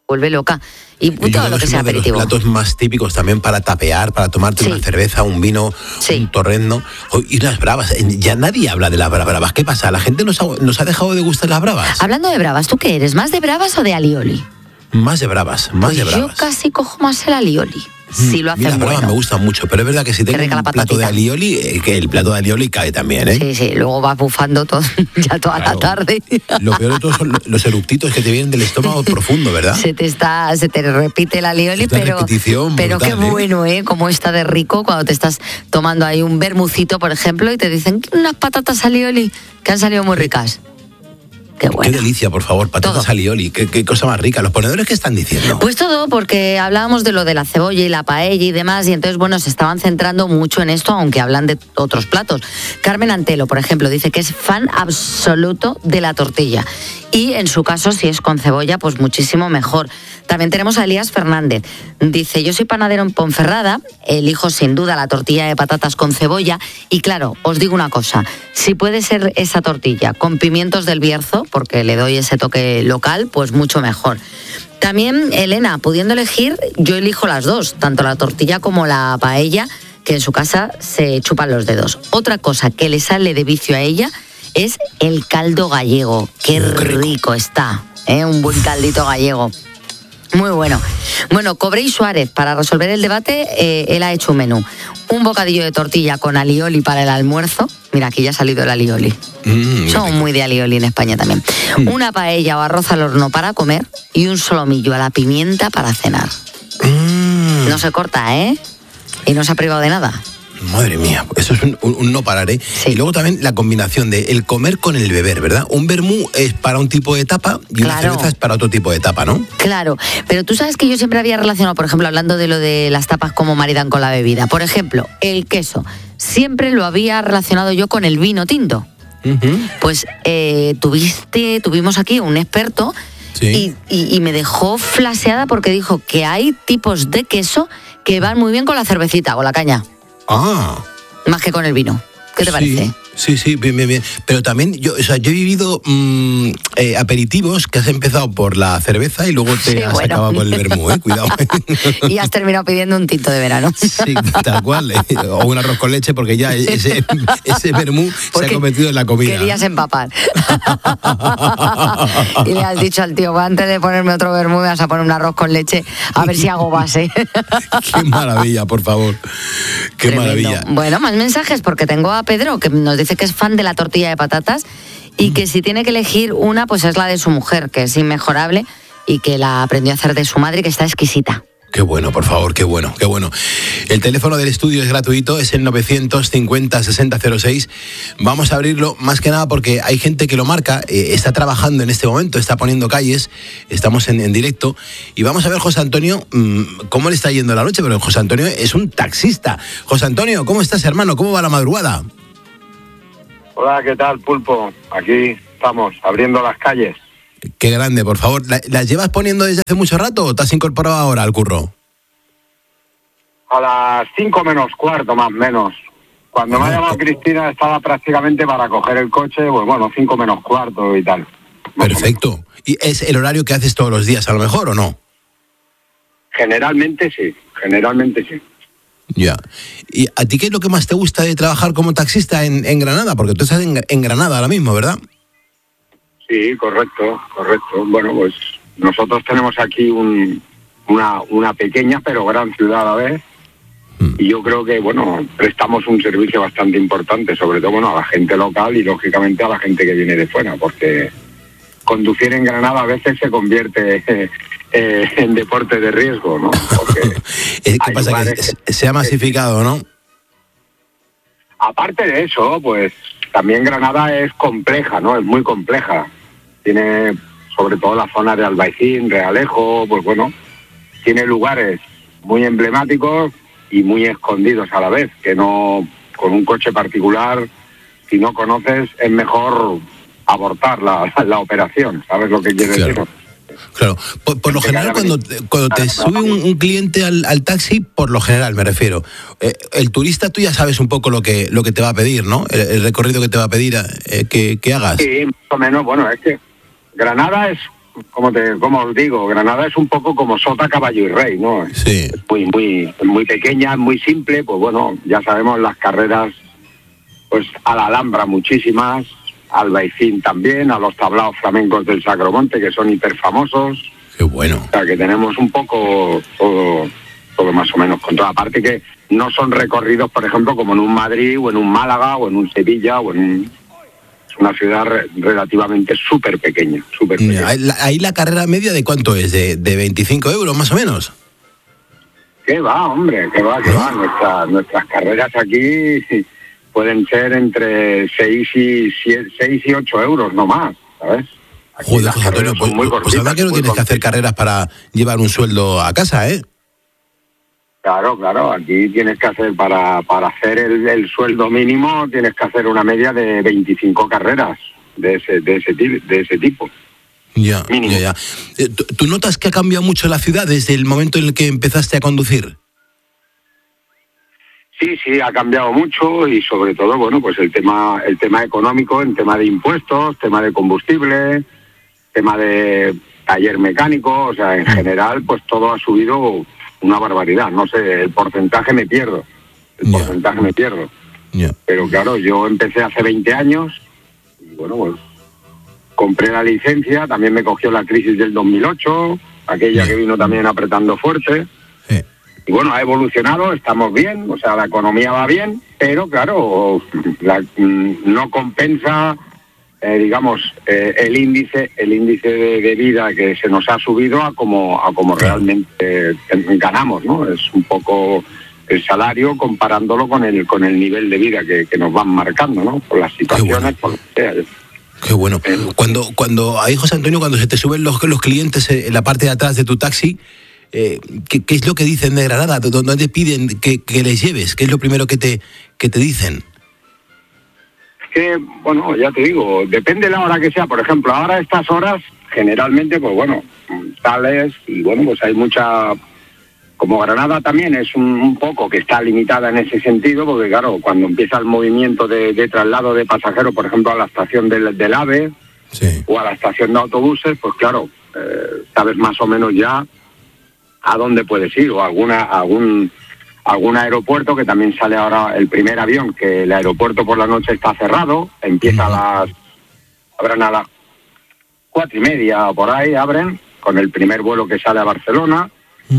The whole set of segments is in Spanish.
vuelve loca. Y todo lo que sea aperitivo. Los platos más típicos también para tapear, para tomarte una cerveza, un vino, un torrendo. Y las bravas. Ya nadie habla de las bravas. ¿Qué pasa? ¿La gente nos ha dejado de gustar las bravas? Hablando de bravas, ¿tú qué eres? ¿Más de bravas o de alioli? Más de bravas, de bravas. Yo casi cojo más el alioli. Si lo hacen las bravas bueno. me gustan mucho, pero es verdad que si tengo un plato de alioli, que el plato de alioli cae también, ¿eh? Sí, luego vas bufando toda la tarde. Lo peor de todo son los eructitos que te vienen del estómago profundo, ¿verdad? Se te repite el alioli, pero brutal, qué bueno, ¿eh? Cómo está de rico cuando te estás tomando ahí un vermucito, por ejemplo, y te dicen unas patatas alioli que han salido muy ricas. Qué bueno. Qué delicia, por favor, patatas alioli, qué cosa más rica. ¿Los ponedores qué están diciendo? Pues todo, porque hablábamos de lo de la cebolla y la paella y demás, y entonces, bueno, se estaban centrando mucho en esto, aunque hablan de otros platos. Carmen Antelo, por ejemplo, dice que es fan absoluto de la tortilla. Y en su caso, si es con cebolla, pues muchísimo mejor. También tenemos a Elías Fernández. Dice, yo soy panadero en Ponferrada, elijo sin duda la tortilla de patatas con cebolla. Y claro, os digo una cosa, si puede ser esa tortilla con pimientos del Bierzo, porque le doy ese toque local, pues mucho mejor. También, Elena, pudiendo elegir, yo elijo las dos, tanto la tortilla como la paella, que en su casa se chupan los dedos. Otra cosa que le sale de vicio a ella es el caldo gallego. Qué rico está, ¿eh? Un buen caldito gallego. Muy bueno. Bueno, Cobrey Suárez, para resolver el debate, él ha hecho un menú. Un bocadillo de tortilla con alioli para el almuerzo. Mira, aquí ya ha salido el alioli. Son muy de alioli en España también. Una paella o arroz al horno para comer y un solomillo a la pimienta para cenar. No se corta, ¿eh? Y no se ha privado de nada. Madre mía, eso es un no parar, ¿eh? Sí. Y luego también la combinación de el comer con el beber, ¿verdad? Un vermú es para un tipo de tapa y una cerveza es para otro tipo de tapa, ¿no? Claro, pero tú sabes que yo siempre había relacionado, por ejemplo, hablando de lo de las tapas como maridan con la bebida. Por ejemplo, el queso. Siempre lo había relacionado yo con el vino tinto. Pues tuvimos aquí un experto y me dejó flaseada porque dijo que hay tipos de queso que van muy bien con la cervecita, con la caña. Más que con el vino. ¿Qué te parece? Sí, bien. Pero también, yo he vivido aperitivos que has empezado por la cerveza y luego te has acabado con el vermú, cuidado. Y has terminado pidiendo un tinto de verano. Sí, tal cual. O un arroz con leche, porque ya ese vermú se ha convertido en la comida. Querías empapar. Y le has dicho al tío, antes de ponerme otro vermú, me vas a poner un arroz con leche, a ver si hago base. Qué maravilla, por favor. Qué maravilla. Bueno, más mensajes, porque tengo a Pedro, que nos dice que es fan de la tortilla de patatas y que si tiene que elegir una, pues es la de su mujer, que es inmejorable y que la aprendió a hacer de su madre y que está exquisita. Qué bueno, por favor, qué bueno. El teléfono del estudio es gratuito, es el 950-6006. Vamos a abrirlo más que nada porque hay gente que lo marca, está trabajando en este momento, está poniendo calles, estamos en directo y vamos a ver, José Antonio, cómo le está yendo la noche, pero José Antonio es un taxista. José Antonio, ¿cómo estás, hermano? ¿Cómo va la madrugada? Hola, ¿qué tal, Pulpo? Aquí estamos, abriendo las calles. Qué grande, por favor. ¿Las llevas poniendo desde hace mucho rato o te has incorporado ahora al curro? A las 5 menos cuarto, más o menos. Cuando me ha llamado Cristina estaba prácticamente para coger el coche, pues bueno, 5 menos cuarto y tal. Perfecto. ¿Y es el horario que haces todos los días, a lo mejor, o no? Generalmente sí. Ya. ¿Y a ti qué es lo que más te gusta de trabajar como taxista en Granada? Porque tú estás en Granada ahora mismo, ¿verdad? Sí, correcto. Bueno, pues nosotros tenemos aquí una pequeña pero gran ciudad a la vez. Y yo creo que, bueno, prestamos un servicio bastante importante, sobre todo, bueno, a la gente local y, lógicamente, a la gente que viene de fuera, porque conducir en Granada a veces se convierte en deporte de riesgo, ¿no? Porque ¿qué pasa? Que se ha masificado, ¿no? Aparte de eso, pues también Granada es compleja, ¿no? Es muy compleja. Tiene, sobre todo la zona de Albaicín, Realejo, pues bueno, tiene lugares muy emblemáticos y muy escondidos a la vez, que no, con un coche particular, si no conoces, es mejor abortar la operación, ¿sabes lo que quiero decir? Claro, por lo general cuando te sube un cliente al taxi, por lo general me refiero, el turista tú ya sabes un poco lo que te va a pedir, ¿no? El recorrido que te va a pedir que hagas. Sí, más o menos. Bueno, es que Granada es como os digo, Granada es un poco como Sota, Caballo y Rey, ¿no? Sí. Es muy pequeña, es muy simple, pues bueno, ya sabemos las carreras, pues a la Alhambra muchísimas, al Baicín también, a los tablaos flamencos del Sacromonte, que son hiperfamosos. Qué bueno. O sea, que tenemos un poco todo más o menos controlado. Aparte que no son recorridos, por ejemplo, como en un Madrid o en un Málaga o en un Sevilla o en un... Es una ciudad relativamente súper pequeña, súper pequeña. Ahí la carrera media, ¿de cuánto es? ¿De 25 euros más o menos? ¿Qué va, hombre? ¿Qué va? Nuestras carreras aquí pueden ser entre 6 y 8 euros, no más, ¿sabes? Aquí joder, José Antonio, pues ahora que no tienes que hacer carreras para llevar un sueldo a casa, ¿eh? Claro, aquí tienes que hacer, para hacer el sueldo mínimo, tienes que hacer una media de 25 carreras de ese tipo. Ya. Mínimo. ¿Tú notas que ha cambiado mucho la ciudad desde el momento en el que empezaste a conducir? Sí, ha cambiado mucho y sobre todo, bueno, pues el tema económico, el tema de impuestos, tema de combustible, tema de taller mecánico, o sea, en general, pues todo ha subido una barbaridad. No sé, el porcentaje me pierdo. Pero claro, yo empecé hace 20 años y bueno, pues compré la licencia, también me cogió la crisis del 2008, aquella que vino también apretando fuerte. Y bueno, ha evolucionado, estamos bien, o sea, la economía va bien, pero claro, no compensa, el índice de vida que se nos ha subido a como realmente ganamos, ¿no? Es un poco el salario comparándolo con el nivel de vida que nos van marcando, ¿no? Por las situaciones, por lo que sea. Qué bueno. Cuando ahí, José Antonio, cuando se te suben los clientes en la parte de atrás de tu taxi, ¿qué es lo que dicen de Granada? ¿Dónde te piden que les lleves? ¿Qué es lo primero que te dicen? Que, bueno, ya te digo, depende de la hora que sea. Por ejemplo, ahora a estas horas, generalmente, pues bueno, sales y bueno, pues hay mucha... Como Granada también es un poco que está limitada en ese sentido, porque claro, cuando empieza el movimiento de traslado de pasajeros, por ejemplo, a la estación del AVE o a la estación de autobuses, pues claro, sabes más o menos ya a dónde puedes ir, o algún aeropuerto, que también sale ahora el primer avión, que el aeropuerto por la noche está cerrado, abren a las 4:30 o por ahí, abren, con el primer vuelo que sale a Barcelona,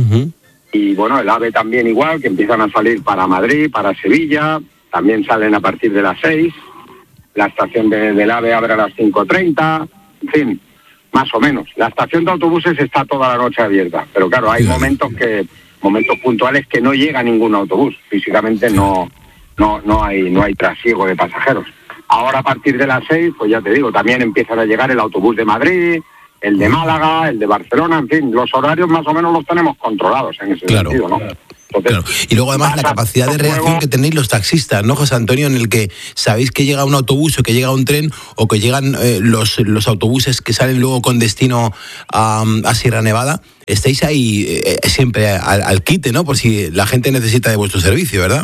y bueno, el AVE también igual, que empiezan a salir para Madrid, para Sevilla, también salen a partir de las 6, la estación del AVE abre a las 5:30, en fin, más o menos. La estación de autobuses está toda la noche abierta, pero claro, hay momentos puntuales que no llega ningún autobús. Físicamente no hay trasiego de pasajeros. Ahora a partir de las 6, pues ya te digo, también empiezan a llegar el autobús de Madrid, el de Málaga, el de Barcelona, en fin, los horarios más o menos los tenemos controlados en ese sentido, ¿no? Entonces, y luego además la capacidad de reacción que tenéis los taxistas, ¿no, José Antonio? En el que sabéis que llega un autobús o que llega un tren o que llegan los autobuses que salen luego con destino a Sierra Nevada. Estáis ahí siempre al quite, ¿no? Por si la gente necesita de vuestro servicio, ¿verdad?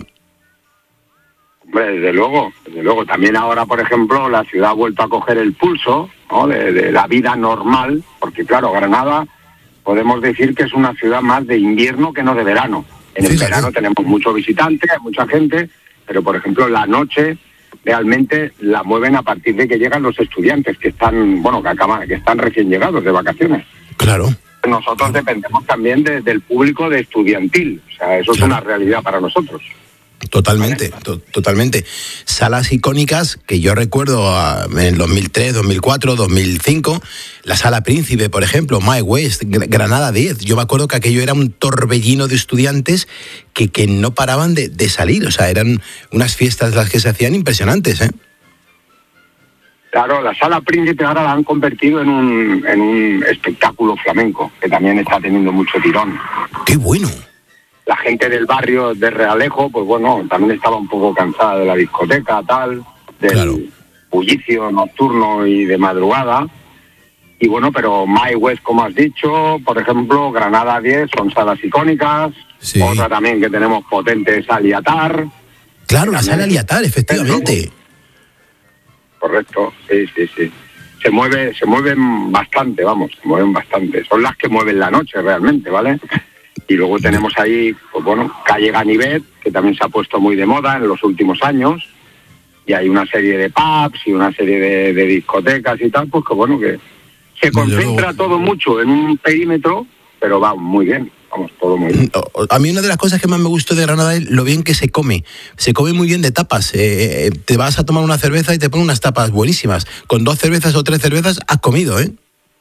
Hombre, desde luego. También ahora, por ejemplo, la ciudad ha vuelto a coger el pulso, ¿no? de la vida normal, porque claro, Granada podemos decir que es una ciudad más de invierno que no de verano. En el verano tenemos muchos visitantes, hay mucha gente, pero por ejemplo la noche realmente la mueven a partir de que llegan los estudiantes que están, que están recién llegados de vacaciones. Claro. Nosotros dependemos también del público de estudiantil, o sea, eso es una realidad para nosotros. Totalmente, totalmente. Salas icónicas que yo recuerdo en el 2003, 2004, 2005, la Sala Príncipe, por ejemplo, My West, Granada 10. Yo me acuerdo que aquello era un torbellino de estudiantes que no paraban de salir. O sea, eran unas fiestas las que se hacían impresionantes, ¿eh? Claro, la Sala Príncipe ahora la han convertido en un espectáculo flamenco, que también está teniendo mucho tirón. ¡Qué bueno! La gente del barrio de Realejo, pues bueno, también estaba un poco cansada de la discoteca, del bullicio nocturno y de madrugada. Y bueno, pero My West, como has dicho, por ejemplo, Granada 10 son salas icónicas. Sí. Otra también que tenemos potente es Aliatar. Claro, la sala Aliatar, efectivamente. Correcto, sí. se mueven bastante, se mueven bastante. Son las que mueven la noche realmente, ¿vale? Y luego tenemos ahí, pues bueno, calle Ganivet, que también se ha puesto muy de moda en los últimos años, y hay una serie de pubs y una serie de discotecas y tal, pues que bueno, que se concentra todo mucho en un perímetro, pero va muy bien. Todo muy bien. A mí una de las cosas que más me gustó de Granada es lo bien que se come. Se come muy bien de tapas. Te vas a tomar una cerveza y te ponen unas tapas buenísimas. Con 2 cervezas o 3 cervezas has comido, ¿eh?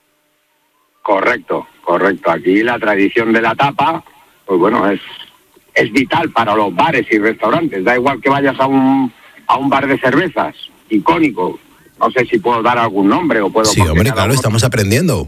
Correcto. Aquí la tradición de la tapa, pues bueno, es vital para los bares y restaurantes. Da igual que vayas a un bar de cervezas, icónico. No sé si puedo dar algún nombre o puedo... Sí, hombre, claro, estamos aprendiendo.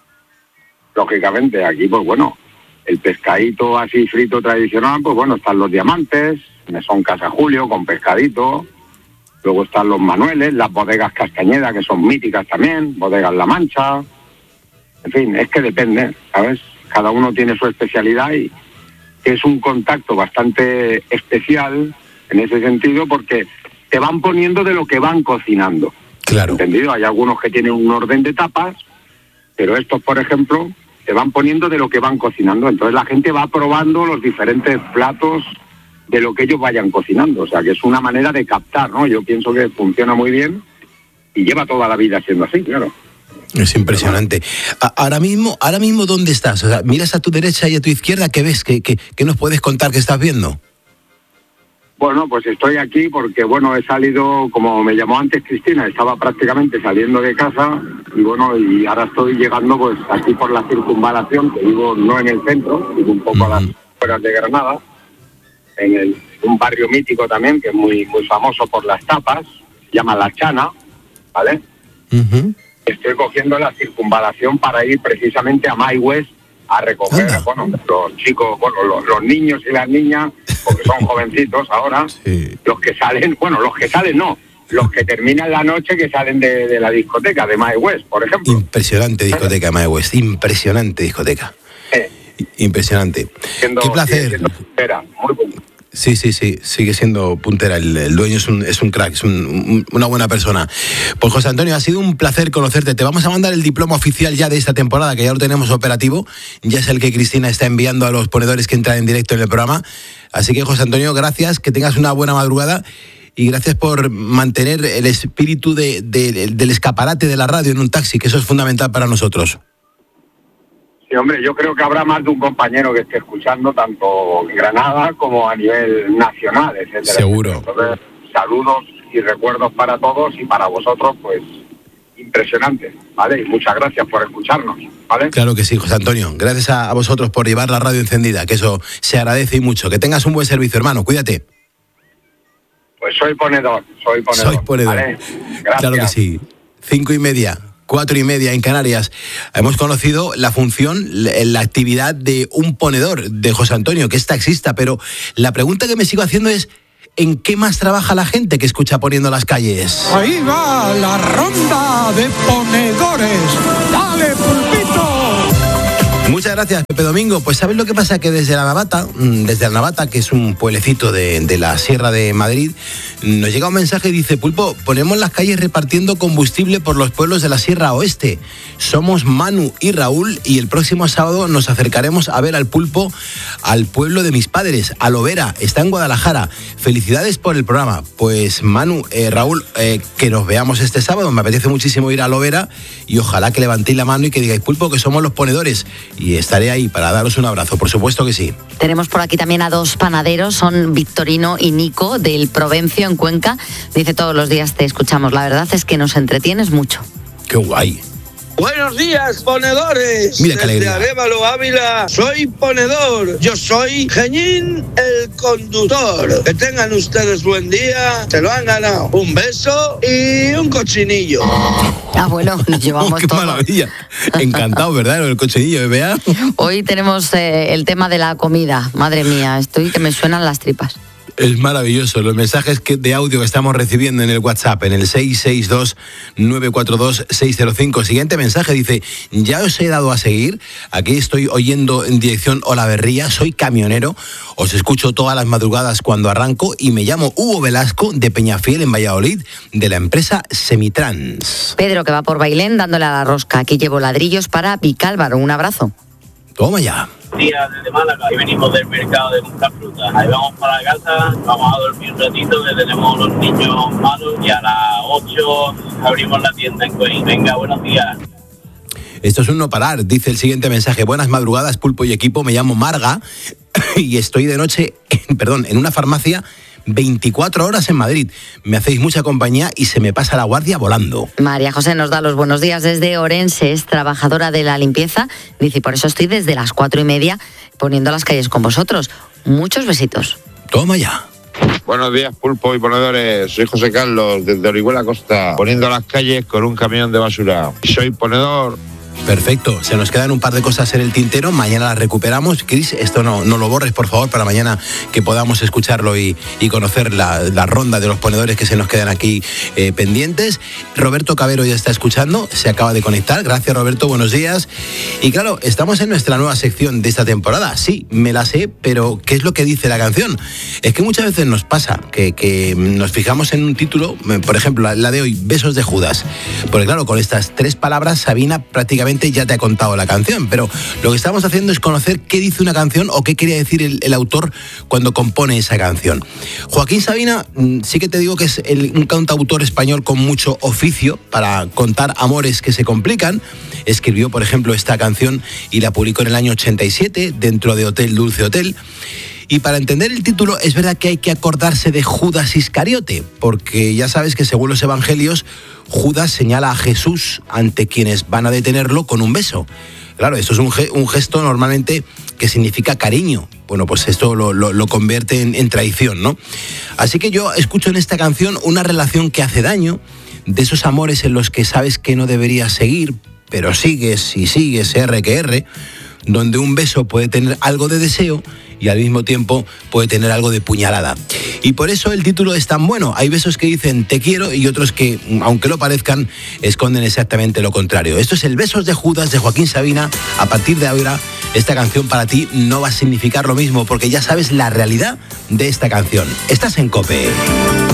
Lógicamente, aquí, pues bueno, el pescadito así frito tradicional, pues bueno, están los Diamantes, Mesón Casa Julio con pescadito, luego están los Manueles, las bodegas Castañeda, que son míticas también, bodegas La Mancha, en fin, es que depende, ¿sabes? Cada uno tiene su especialidad y es un contacto bastante especial en ese sentido porque te van poniendo de lo que van cocinando. Claro. ¿Entendido? Hay algunos que tienen un orden de tapas, pero estos, por ejemplo, te van poniendo de lo que van cocinando. Entonces la gente va probando los diferentes platos de lo que ellos vayan cocinando. O sea, que es una manera de captar, ¿no? Yo pienso que funciona muy bien y lleva toda la vida siendo así, claro. Es impresionante. Ahora mismo, ¿dónde estás? O sea, miras a tu derecha y a tu izquierda, ¿qué ves? ¿Qué nos puedes contar que estás viendo? Bueno, pues estoy aquí porque, bueno, he salido, como me llamó antes Cristina, estaba prácticamente saliendo de casa y, bueno, y ahora estoy llegando, pues, aquí por la circunvalación, que vivo no en el centro, vivo un poco a las afueras de Granada, en un barrio mítico también, que es muy, muy famoso por las tapas, se llama La Chana, ¿vale? Estoy cogiendo la circunvalación para ir precisamente a My West a recoger, bueno, los chicos, bueno, los niños y las niñas, porque son jovencitos ahora, sí. Los que salen no, los que terminan la noche que salen de la discoteca de My West, por ejemplo. Impresionante discoteca My West, impresionante discoteca. Impresionante. Qué placer. Muy bueno. Sí, sigue siendo puntera. El dueño es un crack, es una buena persona. Pues José Antonio, ha sido un placer conocerte. Te vamos a mandar el diploma oficial ya de esta temporada, que ya lo tenemos operativo. Ya es el que Cristina está enviando a los ponedores que entran en directo en el programa. Así que, José Antonio, gracias, que tengas una buena madrugada y gracias por mantener el espíritu del escaparate de la radio en un taxi, que eso es fundamental para nosotros. Sí, hombre, yo creo que habrá más de un compañero que esté escuchando, tanto en Granada como a nivel nacional, etcétera. Seguro. Entonces, saludos y recuerdos para todos y para vosotros, pues, impresionante, ¿vale? Y muchas gracias por escucharnos, ¿vale? Claro que sí, José Antonio. Gracias a vosotros por llevar la radio encendida, que eso se agradece y mucho. Que tengas un buen servicio, hermano. Cuídate. Pues soy ponedor. Soy ponedor. ¿Vale? Gracias. Claro que sí. 5:30. 4:30 en Canarias. Hemos conocido la función, la actividad de un ponedor, de José Antonio, que es taxista, pero la pregunta que me sigo haciendo es ¿en qué más trabaja la gente que escucha Poniendo las Calles? Ahí va la ronda de ponedores. ¡Dale, pulpito! Muchas gracias, Pepe Domingo. Pues ¿sabes lo que pasa? Que desde la Navata, que es un pueblecito de la Sierra de Madrid, nos llega un mensaje y dice: Pulpo, ponemos las calles repartiendo combustible por los pueblos de la Sierra Oeste. Somos Manu y Raúl y el próximo sábado nos acercaremos a ver al Pulpo al pueblo de mis padres, a Lovera. Está en Guadalajara. Felicidades por el programa. Pues Manu, Raúl, que nos veamos este sábado. Me apetece muchísimo ir a Lovera y ojalá que levantéis la mano y que digáis: Pulpo, que somos los ponedores. Y estaré ahí para daros un abrazo, por supuesto que sí. Tenemos por aquí también a 2 panaderos, son Victorino y Nico, del Provencio, en Cuenca. Dice: todos los días te escuchamos, la verdad es que nos entretienes mucho. ¡Qué guay! Buenos días, ponedores. Mira qué alegría. Desde Arévalo, Ávila, soy ponedor. Yo soy Jeñín, el conductor. Que tengan ustedes buen día. Se lo han ganado. Un beso y un cochinillo. Ah, bueno, nos llevamos ¡Qué todo. maravilla! Encantado, ¿verdad? El cochinillo, Bea. Hoy tenemos el tema de la comida. Madre mía, estoy que me suenan las tripas. Es maravilloso los mensajes de audio que estamos recibiendo en el WhatsApp, en el 662-942-605. Siguiente mensaje dice: ya os he dado a seguir, aquí estoy oyendo en dirección Olaverría, soy camionero, os escucho todas las madrugadas cuando arranco y me llamo Hugo Velasco de Peñafiel en Valladolid, de la empresa Semitrans. Pedro, que va por Bailén dándole a la rosca. Aquí llevo ladrillos para Vicálvaro. Un abrazo. Toma ya. Días desde Málaga y venimos del mercado de comprar fruta. Ahí vamos para la casa, vamos a dormir un ratito que tenemos los niños malos y a las 8 abrimos la tienda en Coín. Venga, buenos días. Esto es un no parar, dice el siguiente mensaje. Buenas madrugadas, Pulpo y equipo, me llamo Marga y estoy de noche, en una farmacia 24 horas en Madrid. Me hacéis mucha compañía y se me pasa la guardia volando. María José nos da los buenos días desde Orense, es trabajadora de la limpieza. Dice, por eso estoy desde las 4:30 poniendo las calles con vosotros. Muchos besitos. Toma ya. Buenos días, Pulpo y ponedores. Soy José Carlos, desde Orihuela Costa, poniendo las calles con un camión de basura. Soy ponedor. Perfecto, se nos quedan un par de cosas en el tintero, mañana las recuperamos. Cris, esto no lo borres, por favor, para mañana que podamos escucharlo y conocer la ronda de los ponedores que se nos quedan aquí pendientes. Roberto Cabero ya está escuchando, se acaba de conectar. Gracias, Roberto, buenos días. Y claro, estamos en nuestra nueva sección de esta temporada. Sí, me la sé, pero ¿qué es lo que dice la canción? Es que muchas veces nos pasa que nos fijamos en un título, por ejemplo, la de hoy, Besos de Judas. Porque claro, con estas 3 palabras, Sabina prácticamente ya te ha contado la canción, pero lo que estamos haciendo es conocer qué dice una canción o qué quería decir el autor cuando compone esa canción. Joaquín Sabina, sí que te digo que es un cantautor español con mucho oficio para contar amores que se complican. Escribió, por ejemplo, esta canción y la publicó en el año 87 dentro de Hotel Dulce Hotel. Y para entender el título es verdad que hay que acordarse de Judas Iscariote, porque ya sabes que según los evangelios, Judas señala a Jesús ante quienes van a detenerlo con un beso. Claro, esto es un gesto normalmente que significa cariño. Bueno, pues esto lo convierte en traición, ¿no? Así que yo escucho en esta canción una relación que hace daño, de esos amores en los que sabes que no deberías seguir, pero sigues y sigues, R que R, donde un beso puede tener algo de deseo y al mismo tiempo puede tener algo de puñalada. Y por eso el título es tan bueno. Hay besos que dicen te quiero y otros que, aunque lo parezcan, esconden exactamente lo contrario. Esto es el Besos de Judas de Joaquín Sabina. A partir de ahora, esta canción para ti no va a significar lo mismo porque ya sabes la realidad de esta canción. Estás en COPE.